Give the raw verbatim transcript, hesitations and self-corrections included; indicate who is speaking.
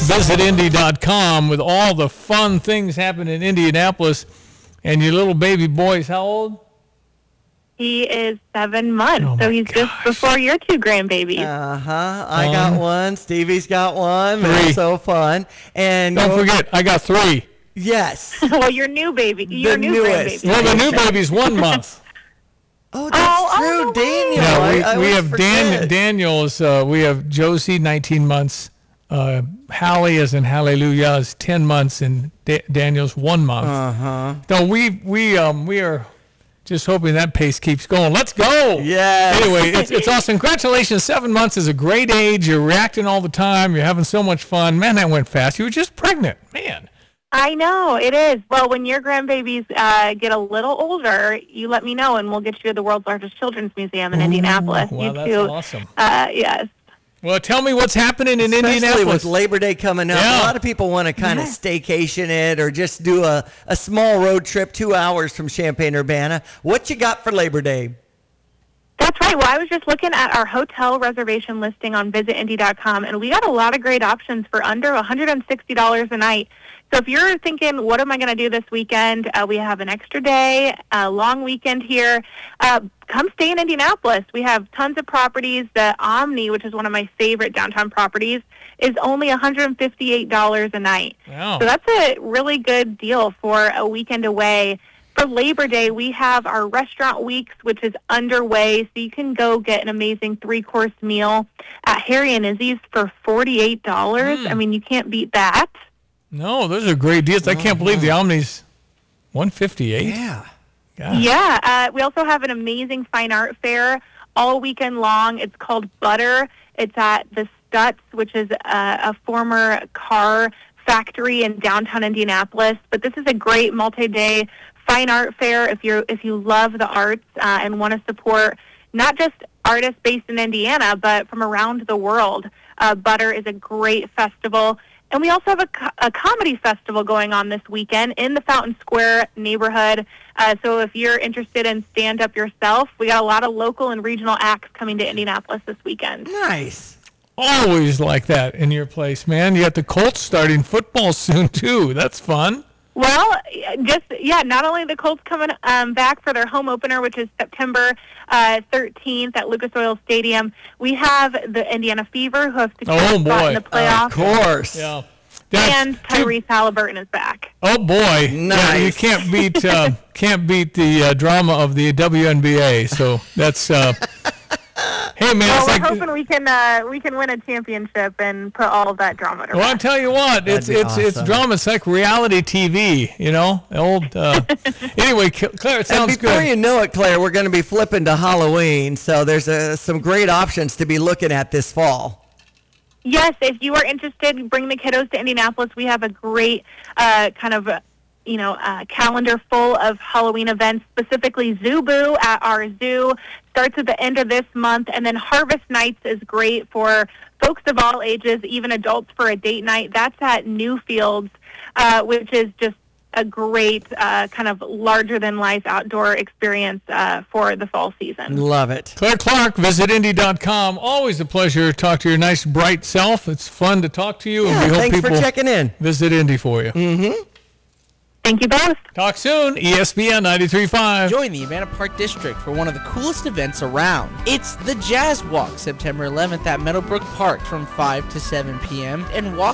Speaker 1: visit indy dot com with all the fun things happening in Indianapolis. And your little baby boy is how old?
Speaker 2: He is seven months,
Speaker 1: Oh
Speaker 2: so
Speaker 1: my
Speaker 2: he's
Speaker 1: gosh.
Speaker 2: just before your two grandbabies.
Speaker 3: Uh-huh. I
Speaker 1: Um,
Speaker 3: got one. Stevie's got one.
Speaker 1: Three.
Speaker 3: That's so fun. And
Speaker 1: Don't
Speaker 3: go-
Speaker 1: forget, I got three.
Speaker 3: Yes.
Speaker 2: Well, your new baby, your new
Speaker 3: newest.
Speaker 2: grandbaby.
Speaker 1: Well, the new baby's one month.
Speaker 3: Oh, that's
Speaker 2: Oh, oh,
Speaker 3: true.
Speaker 2: no
Speaker 3: Daniel.
Speaker 1: Yeah,
Speaker 3: I,
Speaker 1: we,
Speaker 3: I
Speaker 1: we
Speaker 3: always
Speaker 1: have Dan,
Speaker 3: forget.
Speaker 1: Daniel's, uh, we have Josie, nineteen months. Uh, Hallie, as in Hallelujah, is ten months, and da- Daniel's one month.
Speaker 3: Uh-huh.
Speaker 1: So we we um we are just hoping that pace keeps going. Let's go.
Speaker 3: Yes.
Speaker 1: Anyway, it's it's awesome. Congratulations. Seven months is a great age. You're reacting all the time. You're having so much fun. Man, that went fast. You were just pregnant. Man.
Speaker 2: I know, it is. Well, when your grandbabies uh, get a little older, you let me know, and we'll get you to the world's largest children's museum in Indianapolis.
Speaker 1: Wow,
Speaker 2: you
Speaker 1: that's
Speaker 2: too.
Speaker 1: awesome.
Speaker 2: Uh, yes.
Speaker 1: Well, tell me what's happening in
Speaker 3: Especially
Speaker 1: Indianapolis.
Speaker 3: with Labor Day coming up.
Speaker 1: Yeah.
Speaker 3: A lot of people want to kind of staycation it or just do a, a small road trip two hours from Champaign-Urbana. What you got for Labor Day?
Speaker 2: That's right. Well, I was just looking at our hotel reservation listing on visit indy dot com, and we got a lot of great options for under one hundred sixty dollars a night. So if you're thinking, what am I going to do this weekend? Uh, we have an extra day, a long weekend here. Uh, come stay in Indianapolis. We have tons of properties. The Omni, which is one of my favorite downtown properties, is only one hundred fifty-eight dollars a night.
Speaker 1: Wow.
Speaker 2: So that's a really good deal for a weekend away. For Labor Day, we have our restaurant weeks, which is underway, so you can go get an amazing three-course meal at Harry and Izzy's for forty-eight dollars.
Speaker 1: Mm.
Speaker 2: I mean, you can't beat that.
Speaker 1: No, those are great deals. I can't believe the Omni's one fifty-eight.
Speaker 3: Yeah.
Speaker 1: God.
Speaker 2: Yeah, uh, we also have an amazing fine art fair all weekend long. It's called Butter. It's at the Stutz, which is a, a former car factory in downtown Indianapolis. But this is a great multi-day fine art fair if you're if you love the arts uh, and want to support not just artists based in Indiana, but from around the world. Uh, Butter is a great festival. And we also have a, co- a comedy festival going on this weekend in the Fountain Square neighborhood. Uh, so if you're interested in stand-up yourself, we got a lot of local and regional acts coming to Indianapolis this weekend.
Speaker 3: Nice.
Speaker 1: Always like that in your place, man. You got the Colts starting football soon, too. That's fun.
Speaker 2: Well, just, yeah, not only the Colts coming um, back for their home opener, which is September uh, thirteenth at Lucas Oil Stadium, we have the Indiana Fever, who have secured
Speaker 1: Oh,
Speaker 2: a spot
Speaker 1: boy.
Speaker 2: in the playoffs.
Speaker 3: Of course.
Speaker 1: Yeah. That's
Speaker 2: And
Speaker 1: too-
Speaker 2: Tyrese Halliburton is back.
Speaker 1: Oh boy! Yeah, you
Speaker 3: Nice.
Speaker 1: can't beat uh, can't beat the uh, drama of the W N B A. So that's uh, hey man,
Speaker 2: Well,
Speaker 1: it's
Speaker 2: we're
Speaker 1: like
Speaker 2: hoping we can uh, we can win a championship and put all of that drama to
Speaker 1: well, I
Speaker 2: rest.
Speaker 1: tell you what,
Speaker 3: That'd
Speaker 1: it's
Speaker 3: be
Speaker 1: it's it's
Speaker 3: awesome.
Speaker 1: drama. It's like reality T V. You know, old. Uh, anyway, Claire, it
Speaker 3: And
Speaker 1: sounds
Speaker 3: before
Speaker 1: good.
Speaker 3: you know it, Claire, we're going to be flipping to Halloween. So there's uh, some great options to be looking at this fall.
Speaker 2: Yes, if you are interested, bring the kiddos to Indianapolis. We have a great uh, kind of, uh, you know, uh, calendar full of Halloween events, specifically Zoo Boo at our zoo. Starts at the end of this month, and then Harvest Nights is great for folks of all ages, even adults for a date night. That's at Newfields, uh, which is just a great uh, kind of larger-than-life outdoor experience uh, for the fall season.
Speaker 3: Love it.
Speaker 1: Claire Clark, visit indy dot com. Always a pleasure to talk to your nice, bright self. It's fun to talk to you,
Speaker 3: Yeah,
Speaker 1: and we hope
Speaker 3: thanks for
Speaker 1: people
Speaker 3: checking in.
Speaker 1: visit Indy for you.
Speaker 3: Mm-hmm.
Speaker 2: Thank you both.
Speaker 1: Talk soon. E S P N ninety-three point five.
Speaker 4: Join the Urbana Park District for one of the coolest events around. It's the Jazz Walk, September eleventh at Meadowbrook Park from five to seven p.m. and walk